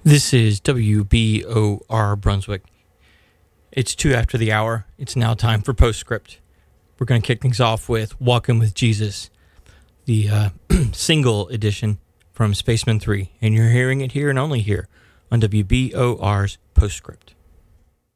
This is WBOR Brunswick. It's 2 after the hour. It's now time for Postscript. We're going to kick things off with Walking with Jesus, the single edition from Spaceman 3. And you're hearing it here and only here on WBOR's Postscript.